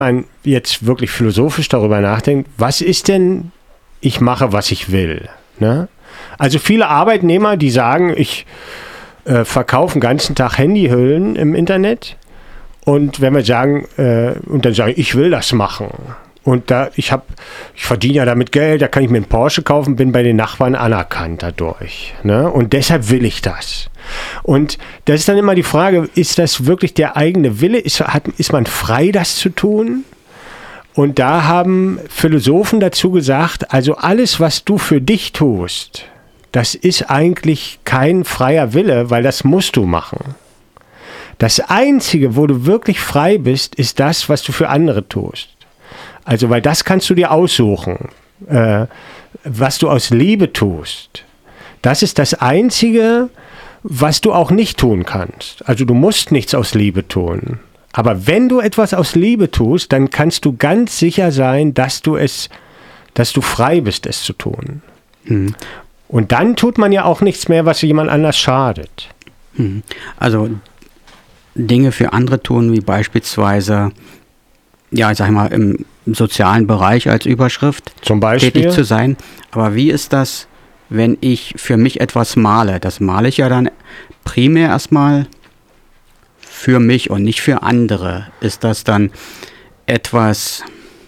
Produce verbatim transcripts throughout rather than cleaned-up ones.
man jetzt wirklich philosophisch darüber nachdenkt, was ist denn, ich mache, was ich will. Ne? Also viele Arbeitnehmer, die sagen, ich äh, verkaufe den ganzen Tag Handyhüllen im Internet und wenn wir sagen, äh, und dann sagen, ich will das machen. Und da, ich habe, ich verdiene ja damit Geld, da kann ich mir einen Porsche kaufen, bin bei den Nachbarn anerkannt dadurch. Ne? Und deshalb will ich das. Und das ist dann immer die Frage, ist das wirklich der eigene Wille? Ist, hat, ist man frei, das zu tun? Und da haben Philosophen dazu gesagt, also alles, was du für dich tust, das ist eigentlich kein freier Wille, weil das musst du machen. Das Einzige, wo du wirklich frei bist, ist das, was du für andere tust. Also, weil das kannst du dir aussuchen, äh, was du aus Liebe tust. Das ist das Einzige, was du auch nicht tun kannst. Also, du musst nichts aus Liebe tun. Aber wenn du etwas aus Liebe tust, dann kannst du ganz sicher sein, dass du es, dass du frei bist, es zu tun. Mhm. Und dann tut man ja auch nichts mehr, was jemand anders schadet. Mhm. Also, Dinge für andere tun, wie beispielsweise, ja, ich sag mal, im sozialen Bereich als Überschrift zum Beispiel tätig zu sein. Aber wie ist das, wenn ich für mich etwas male? Das male ich ja dann primär erstmal für mich und nicht für andere. Ist das dann etwas,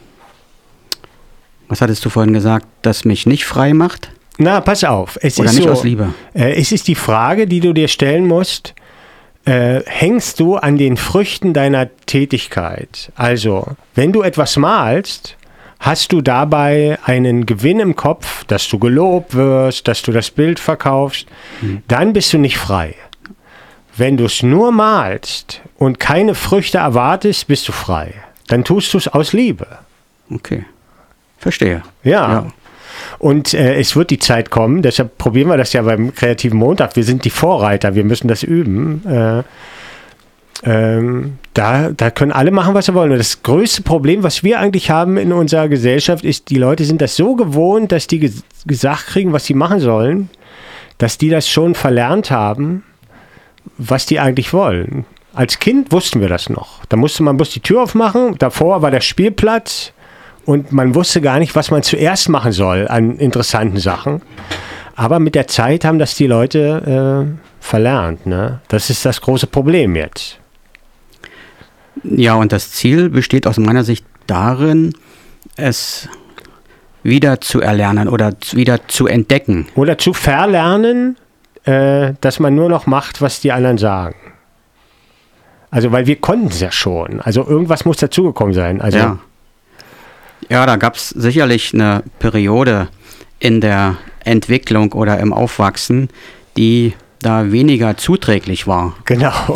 was hattest du vorhin gesagt, das mich nicht frei macht? Na, pass auf. Es Oder ist nicht so, aus Liebe? Äh, es ist die Frage, die du dir stellen musst, Äh, hängst du an den Früchten deiner Tätigkeit? Also, wenn du etwas malst, hast du dabei einen Gewinn im Kopf, dass du gelobt wirst, dass du das Bild verkaufst, mhm. dann bist du nicht frei. Wenn du es nur malst und keine Früchte erwartest, bist du frei. Dann tust du es aus Liebe. Okay, verstehe. Ja. ja. Und äh, es wird die Zeit kommen, deshalb probieren wir das ja beim Kreativen Montag. Wir sind die Vorreiter, wir müssen das üben. Äh, ähm, da, da können alle machen, was sie wollen. Und das größte Problem, was wir eigentlich haben in unserer Gesellschaft, ist, die Leute sind das so gewohnt, dass die ges- gesagt kriegen, was sie machen sollen, dass die das schon verlernt haben, was die eigentlich wollen. Als Kind wussten wir das noch. Da musste man bloß die Tür aufmachen, davor war der Spielplatz. Und man wusste gar nicht, was man zuerst machen soll an interessanten Sachen. Aber mit der Zeit haben das die Leute äh, verlernt. Ne? Das ist das große Problem jetzt. Ja, und das Ziel besteht aus meiner Sicht darin, es wieder zu erlernen oder wieder zu entdecken. Oder zu verlernen, äh, dass man nur noch macht, was die anderen sagen. Also, weil wir konnten es ja schon. Also, irgendwas muss dazugekommen sein. Also, ja. Ja, da gab es sicherlich eine Periode in der Entwicklung oder im Aufwachsen, die da weniger zuträglich war. Genau.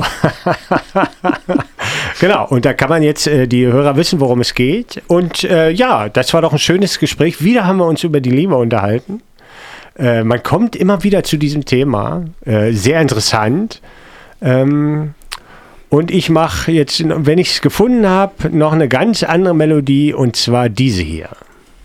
Genau, und da kann man jetzt äh, die Hörer wissen, worum es geht. Und äh, ja, das war doch ein schönes Gespräch. Wieder haben wir uns über die Liebe unterhalten. Äh, man kommt immer wieder zu diesem Thema. Äh, sehr interessant. Ähm, Und ich mache jetzt, wenn ich es gefunden habe, noch eine ganz andere Melodie, und zwar diese hier.